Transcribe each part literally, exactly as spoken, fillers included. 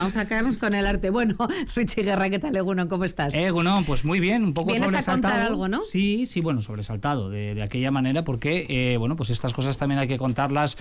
Vamos a quedarnos con el arte. Bueno, Richie Guerra, ¿qué tal, Egunon? ¿Cómo estás? Eh, Egunon, pues muy bien, un poco ¿Vienes sobresaltado. a contar algo, no? Sí, sí, bueno, sobresaltado de, de aquella manera, porque, eh, bueno, pues estas cosas también hay que contarlas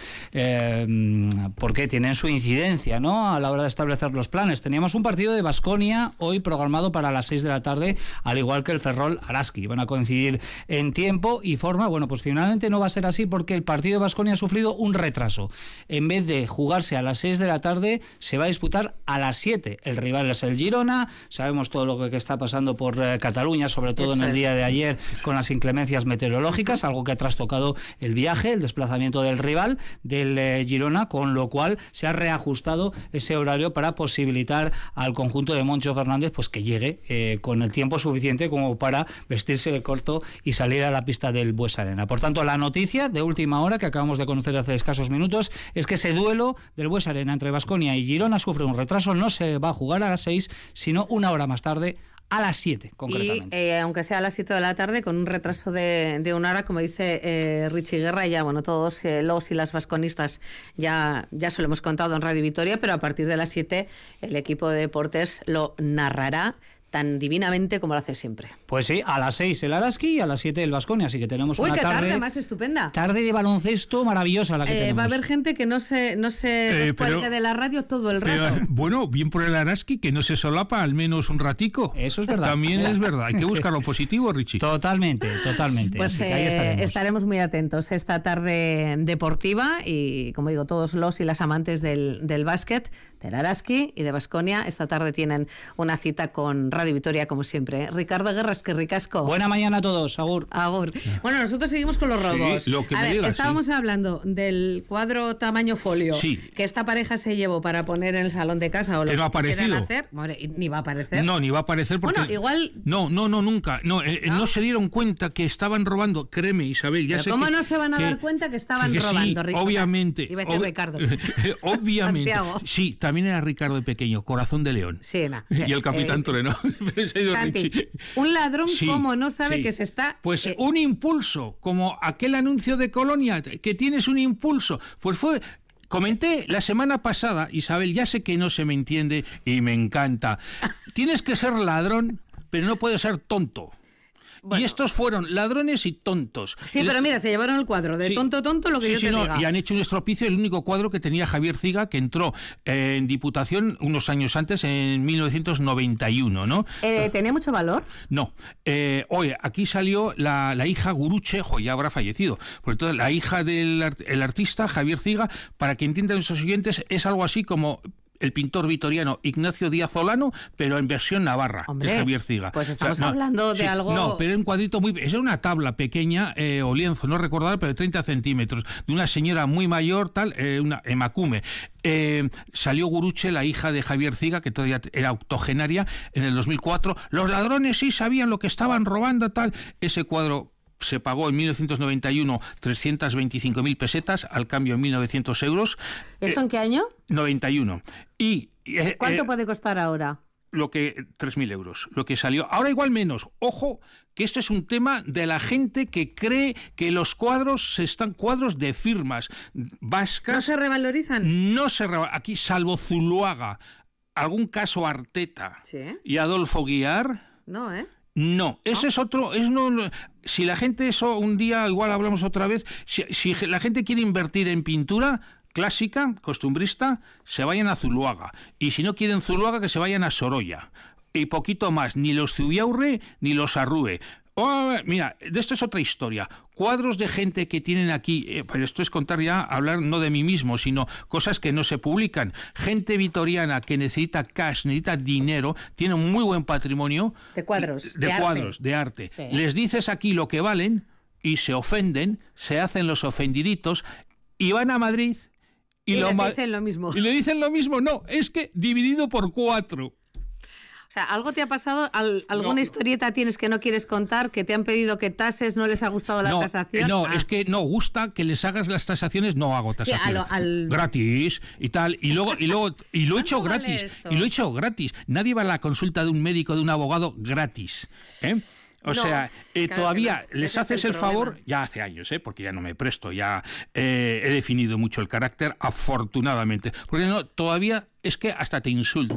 eh, porque tienen su incidencia, ¿no? A la hora de establecer los planes. Teníamos un partido de Baskonia hoy programado para las seis de la tarde, al igual que el Ferrol Araski. Van a coincidir en tiempo y forma. Bueno, pues finalmente no va a ser así porque el partido de Baskonia ha sufrido un retraso. En vez de jugarse a las seis de la tarde, se va a disputar a las siete. El rival es el Girona, sabemos todo lo que está pasando por eh, Cataluña, sobre todo Eso en el es. día de ayer con las inclemencias meteorológicas, algo que ha trastocado el viaje, el desplazamiento del rival, del eh, Girona, con lo cual se ha reajustado ese horario para posibilitar al conjunto de Moncho Fernández pues que llegue eh, con el tiempo suficiente como para vestirse de corto y salir a la pista del Bues Arena. Por tanto, la noticia de última hora que acabamos de conocer hace escasos minutos es que ese duelo del Bues Arena entre Baskonia y Girona sufre un retraso, no se va a jugar a las seis, sino una hora más tarde, a las siete, concretamente. Y eh, aunque sea a las siete de la tarde, con un retraso de, de una hora, como dice eh, Richie Guerra, ya, bueno, todos eh, los y las vasconistas ya, ya se lo hemos contado en Radio Vitoria, pero a partir de las siete el equipo de deportes lo narrará tan divinamente como lo hace siempre. Pues sí, a las seis el Araski y a las siete el Baskonia, así que tenemos Uy, una qué tarde, tarde más estupenda. Tarde de baloncesto maravillosa la que eh, tenemos. Va a haber gente que no se, no se eh, descuelgue de la radio todo el rato. Pero, bueno, bien por el Araski, que no se solapa al menos un ratico. Eso es verdad. También es verdad, hay que buscar lo positivo, Richie. Totalmente, totalmente. Pues eh, estaremos. estaremos muy atentos esta tarde deportiva y, como digo, todos los y las amantes del, del básquet, del Araski y de Baskonia, esta tarde tienen una cita con Radio Vitoria, como siempre. Ricardo Guerras, que ricasco. Buena mañana a todos, agur. Agur. Bueno, nosotros seguimos con los robos. Sí, lo que a me ver, digas, estábamos sí. hablando del cuadro tamaño folio sí. que esta pareja se llevó para poner en el salón de casa o lo que no que ha quisieran aparecido. hacer. Bueno, ni va a aparecer. No, ni va a aparecer porque... Bueno, igual... No, no, no, nunca. No, eh, ¿No? no se dieron cuenta que estaban robando. Créeme, Isabel, ya ¿Pero sé cómo que, no se van a que, dar cuenta que estaban que robando, sí, Ricardo? obviamente. O sea, iba a decir ob Ricardo. obviamente. Santiago. Sí, también era Ricardo de pequeño, corazón de león. Sí, no. Y el capitán eh, Toreno. Santi, un ladrón sí, como no sabe sí. que se está... Pues eh, un impulso, como aquel anuncio de Colonia, que tienes un impulso. Pues fue... Comenté la semana pasada, Isabel, ya sé que no se me entiende y me encanta. Tienes que ser ladrón, pero no puedes ser tonto. Bueno. Y estos fueron ladrones y tontos. Sí, Les... pero mira, se llevaron el cuadro de sí. tonto tonto lo que sí, yo sí, te no, diga. Y han hecho un estropicio, el único cuadro que tenía Javier Ciga, que entró eh, en Diputación unos años antes, en mil novecientos noventa y uno, ¿no? Eh, ¿Tenía mucho valor? No. Eh, oye, aquí salió la, la hija Guruche, jo, ya habrá fallecido. Por entonces, la hija del art, el artista, Javier Ciga, para que entiendan nuestros oyentes, es algo así como... el pintor vitoriano Ignacio Díaz Olano, pero en versión navarra. Hombre, es Javier Ciga. Pues estamos o sea, no, hablando de sí, algo... No, pero en un cuadrito muy... Es una tabla pequeña, eh, o lienzo, no recordar, pero de treinta centímetros, de una señora muy mayor, tal, eh, una Emacume. Eh, salió Guruche, la hija de Javier Ciga, que todavía era octogenaria, en el dos mil cuatro. Los ladrones sí sabían lo que estaban robando, tal. Ese cuadro... se pagó en mil novecientos noventa y uno trescientas veinticinco mil pesetas, al cambio en mil novecientos euros. ¿Eso eh, en qué año? noventa y uno. Y, eh, ¿Cuánto eh, puede costar ahora? Lo que tres mil euros, lo que salió. Ahora igual menos. Ojo, que esto es un tema de la gente que cree que los cuadros están cuadros de firmas vascas. ¿No se revalorizan? No se revalorizan. Aquí, salvo Zuluaga, algún caso Arteta ¿Sí? y Adolfo Guiar. No, ¿eh? No, ese ¿no? es otro, es no, si la gente, eso un día igual hablamos otra vez, si, si la gente quiere invertir en pintura clásica, costumbrista, se vayan a Zuluaga, y si no quieren Zuluaga, que se vayan a Sorolla, y poquito más, ni los Zubiaurre ni los Arrue. Oh, mira, de esto es otra historia. Cuadros de gente que tienen aquí, eh, pero esto es contar ya, hablar no de mí mismo, sino cosas que no se publican. Gente vitoriana que necesita cash, necesita dinero, tiene un muy buen patrimonio. De cuadros. De, de cuadros, arte. de arte. Sí. Les dices aquí lo que valen y se ofenden, se hacen los ofendiditos y van a Madrid y, y lo les ma- dicen lo mismo. Y le dicen lo mismo. No, es que dividido por cuatro. O sea, ¿algo te ha pasado? ¿Al, ¿Alguna no, historieta tienes que no quieres contar? ¿Que te han pedido que tases? ¿No les ha gustado la no, tasación? No, ah. es que no gusta que les hagas las tasaciones, no hago tasaciones. Sí, al, al... gratis y tal. Y luego, y luego, y lo he hecho gratis. Y lo he hecho gratis. Nadie va a la consulta de un médico, de un abogado gratis. ¿Eh? O no, sea, eh, claro todavía no. les haces el, el favor, ya hace años, ¿eh? Porque ya no me presto, ya eh, he definido mucho el carácter, afortunadamente. Porque no, todavía es que hasta te insultan.